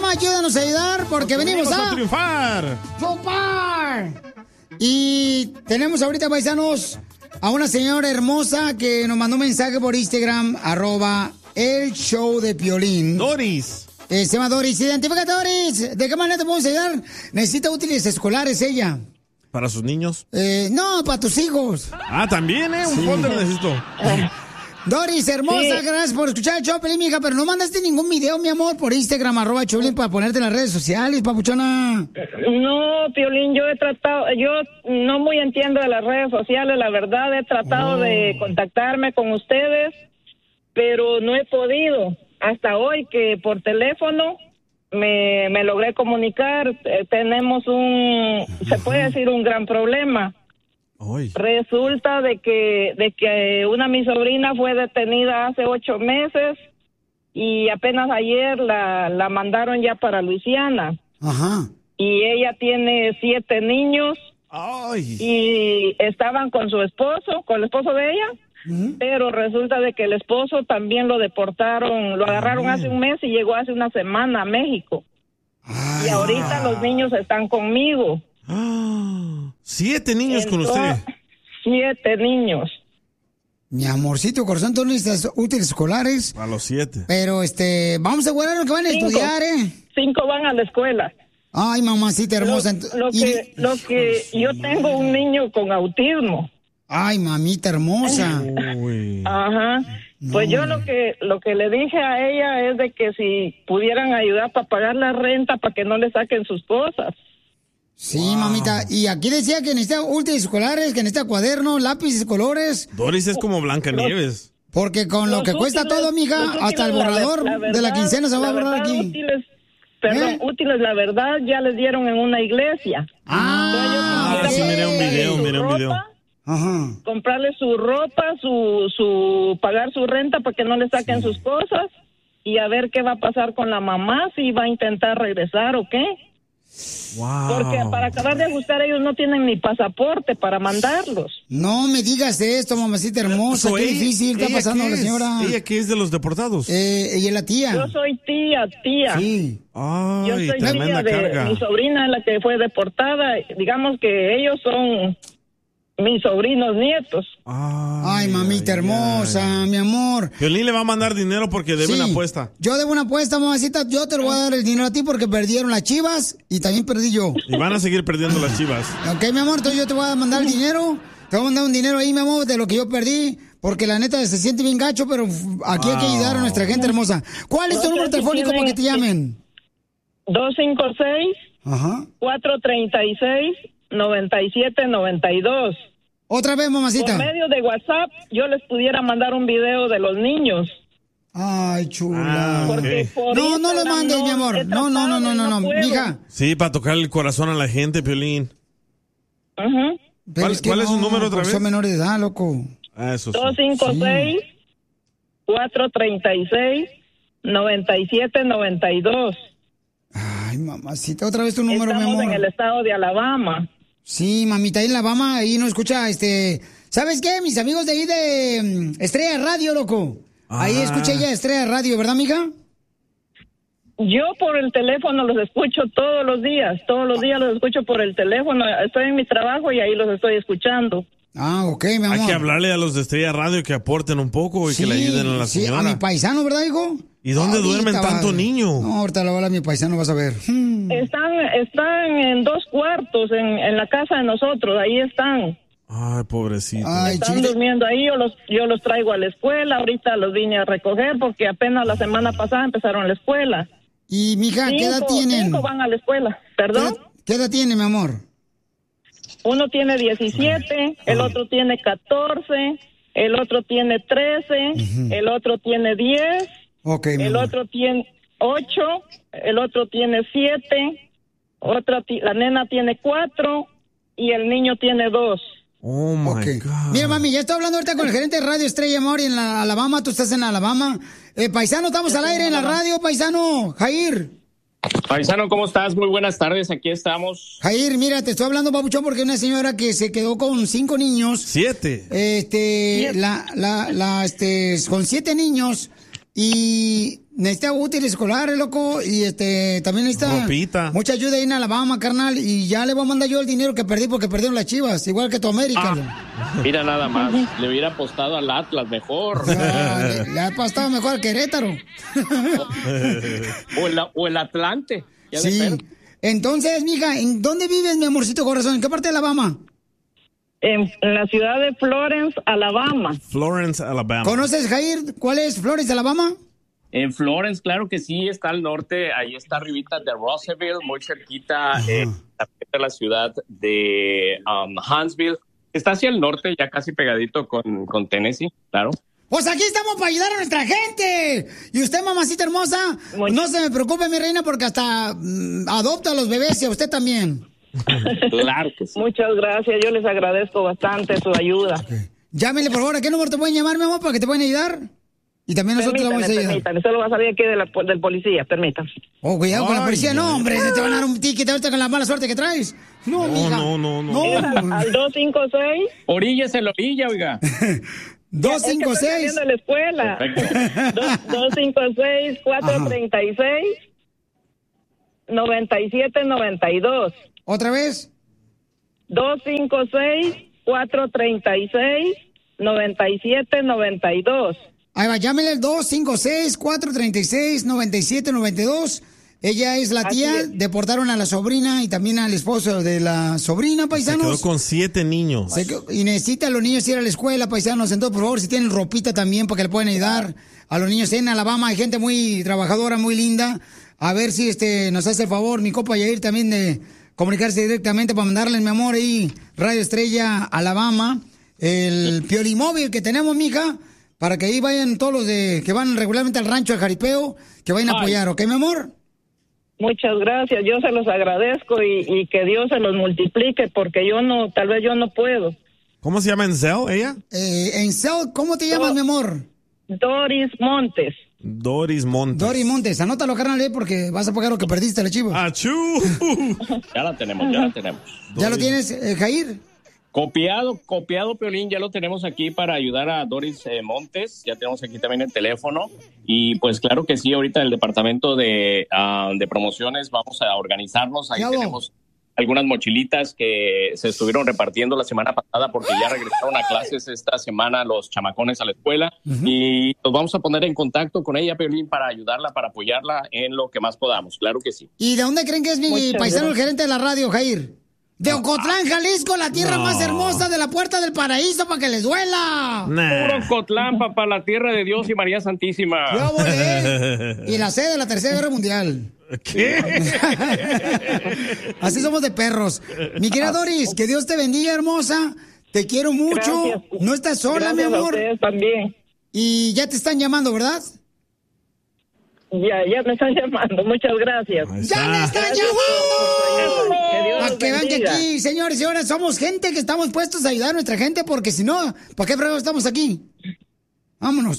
ayúdanos a ayudar porque venimos a triunfar. Y tenemos ahorita, paisanos, a una señora hermosa que nos mandó un mensaje por Instagram, @el show de Piolín. Doris. Se llama Doris. Identifícate, Doris. ¿De qué manera te podemos ayudar? Necesita útiles escolares ella. ¿Para sus niños? No, para tus hijos. Ah, también, un folder necesito. Doris, hermosa, gracias por escuchar el show, Piolín, mija, pero no mandaste ningún video, mi amor, por Instagram, @Choplin, para ponerte en las redes sociales, papuchona. No, Piolín, yo no muy entiendo de las redes sociales, la verdad, he tratado de contactarme con ustedes, pero no he podido. Hasta hoy que por teléfono me logré comunicar, tenemos se puede decir un gran problema. Ay. Resulta de que una mi sobrina fue detenida hace 8 meses y apenas ayer la mandaron ya para Luisiana. Ajá. Y ella tiene 7 niños. Ay. Y estaban con su esposo, con el esposo de ella. Pero resulta de que el esposo también lo deportaron, lo agarraron hace un mes y llegó hace una semana a México. Y ahorita los niños están conmigo. 7 niños con usted. 7 niños. Mi amorcito corazón, tú necesitas útiles escolares. A los 7. Pero vamos a guardar lo que van a estudiar, 5 van a la escuela. Ay, mamacita hermosa. Lo que yo tengo un niño con autismo. Ay, mamita hermosa. Uy. Ajá. Pues yo lo que le dije a ella es de que si pudieran ayudar para pagar la renta para que no le saquen sus cosas. Sí, mamita. Y aquí decía que necesita útiles escolares, que necesita cuadernos, lápices, colores. Doris es como Blancanieves. Porque con lo que cuesta todo, mija, hasta el borrador de la quincena se va a borrar aquí. Útiles, la verdad, ya les dieron en una iglesia. Sí, miré un video. Ajá. Comprarle su ropa, pagar su renta para que no le saquen sus cosas y a ver qué va a pasar con la mamá, si va a intentar regresar o qué. Wow. Porque para acabar de ajustar ellos no tienen ni pasaporte para mandarlos. No me digas esto, mamacita hermosa, qué difícil está pasando la señora. ¿Ella qué es de los deportados? Ella es la tía. Yo soy tía. Sí. Ay, yo soy tremenda tía carga. de mi sobrina, la que fue deportada. Digamos que ellos son mis sobrinos nietos. Ay, mamita hermosa, mi amor. Piolín le va a mandar dinero porque debe una apuesta. Yo debo una apuesta, mamacita. Yo te lo voy a dar el dinero a ti porque perdieron las Chivas y también perdí yo. Y van a seguir perdiendo las Chivas. Ok, mi amor, entonces yo te voy a mandar el dinero. Te voy a mandar un dinero ahí, mi amor, de lo que yo perdí. Porque la neta se siente bien gacho, pero aquí hay que ayudar a nuestra gente hermosa. ¿Cuál es tu número telefónico para que te llamen? 256 436 9792. Otra vez, mamacita. Por medio de WhatsApp, yo les pudiera mandar un video de los niños. Ay, chula. No lo mandes, mi amor. No, mija. Sí, para tocar el corazón a la gente, Piolín. Ajá. ¿Cuál es su número otra vez? Son menores de edad, loco. Eso sí. 256 436 9792. Ay, mamacita, otra vez tu número, mi amor. Estamos en el estado de Alabama. Sí, mamita, ahí en Alabama, ahí no escucha, ¿sabes qué? Mis amigos de ahí de Estrella Radio, loco. Ahí escucha ella Estrella Radio, ¿verdad, mija? Yo por el teléfono los escucho todos los días los escucho por el teléfono. Estoy en mi trabajo y ahí los estoy escuchando. Ah, ok, mi amor. Hay que hablarle a los de Estrella Radio que aporten un poco y que le ayuden a la señora. Sí, a mi paisano, ¿verdad, hijo? ¿Y dónde duermen tanto niño? No, ahorita lo habla a mi paisano, vas a ver. Están en 2 cuartos en la casa de nosotros, ahí están. Ay, pobrecito. Están durmiendo ahí, yo los traigo a la escuela, ahorita los vine a recoger porque apenas la semana pasada empezaron la escuela. Y, mija, ¿qué edad tienen? 5 van a la escuela, ¿perdón? ¿Qué edad tiene, mi amor? Uno tiene 17, el otro tiene 14, el otro tiene 13, el otro tiene 10, el otro tiene 8, el otro tiene 7, la nena tiene 4 y el niño tiene 2. Oh, my God. Mira, mami, ya estoy hablando ahorita con el gerente de Radio Estrella, amor, y en Alabama, tú estás en Alabama. Paisano, estamos al aire en la radio, paisano, Jair. Paisano, ¿cómo estás? Muy buenas tardes, aquí estamos. Jair, mira, te estoy hablando, papuchón, porque una señora que se quedó con 5 niños. 7. Con 7 niños y necesita útiles escolares, loco, y también necesita ropita. Mucha ayuda ahí en Alabama, carnal, y ya le voy a mandar yo el dinero que perdí porque perdieron las Chivas, igual que tu América. Mira nada más, le hubiera apostado al Atlas mejor. Le ha apostado mejor al Querétaro. o el Atlante. Sí. Entonces, mija, ¿en dónde vives, mi amorcito corazón? ¿En qué parte de Alabama? En la ciudad de Florence, Alabama. Florence, Alabama. ¿Conoces, Jair? ¿Cuál es Florence, Alabama? En Florence, claro que sí, está al norte, ahí está arribita de Russellville, muy cerquita de la ciudad de Huntsville. Está hacia el norte, ya casi pegadito con Tennessee, claro. Pues aquí estamos para ayudar a nuestra gente. Y usted, mamacita hermosa, no se me preocupe, mi reina, porque hasta adopta a los bebés y a usted también. Claro que sí. Muchas gracias, yo les agradezco bastante su ayuda. Llámenle, por favor, ¿a qué número te pueden llamar, mi amor, para que te puedan ayudar? Y también nosotros le vamos a ayudar. Permítame, solo va a salir aquí del policía, permítame. Oh, cuidado con la policía. No, hombre, te van a dar un ticket ahorita con la mala suerte que traes. No, mija. No. Al 256. Orillas en la orilla, oiga. 256. Es que estoy saliendo de la escuela. 256-436-9792. ¿Otra vez? 256-436-9792. Ahí va, llámele al 256-436-9792. Ella es la tía, deportaron a la sobrina y también al esposo de la sobrina, paisanos. Se quedó con 7 niños. Y necesita a los niños ir a la escuela, paisanos. Entonces, por favor, si tienen ropita también para que le puedan ayudar a los niños en Alabama. Hay gente muy trabajadora, muy linda. A ver si nos hace el favor, mi copa Yair, también de comunicarse directamente para mandarle, mi amor, ahí, Radio Estrella, Alabama, el Piolimóvil que tenemos, mija, para que ahí vayan todos los que van regularmente al rancho de Jaripeo, que vayan a apoyar, ¿ok, mi amor? Muchas gracias, yo se los agradezco y que Dios se los multiplique porque tal vez yo no puedo. ¿Cómo se llama en Cell, ella? En Cell, ¿cómo te llamas, mi amor? Doris Montes. Doris Montes, anótalo, carnal, porque vas a pagar lo que perdiste, la chiva. ¡Achú! Ya la tenemos. ¿Ya lo tienes, Jair? Copiado, Piolín, ya lo tenemos aquí para ayudar a Doris Montes, ya tenemos aquí también el teléfono y pues claro que sí, ahorita el departamento de promociones vamos a organizarnos, ahí tenemos algunas mochilitas que se estuvieron repartiendo la semana pasada porque ya regresaron a clases esta semana los chamacones a la escuela y nos vamos a poner en contacto con ella, Piolín, para ayudarla, para apoyarla en lo que más podamos, claro que sí. ¿Y de dónde creen que es mi paisano, el gerente de la radio, Jair? De Ocotlán, Jalisco, la tierra más hermosa de la Puerta del Paraíso, para que les duela. Puro Ocotlán, papá, la tierra de Dios y María Santísima. Yo volé. Y la sede de la Tercera Guerra Mundial. ¿Qué? Así somos de perros. Mi querida Doris, que Dios te bendiga, hermosa. Te quiero mucho. Gracias. No estás sola, mi amor. A ustedes también. Y ya te están llamando, ¿verdad? Ya me están llamando. Muchas gracias. ¡Ya me están llamando! Para que vean que aquí, señores y señoras, somos gente que estamos puestos a ayudar a nuestra gente, porque si no, ¿para qué fregado estamos aquí? Vámonos.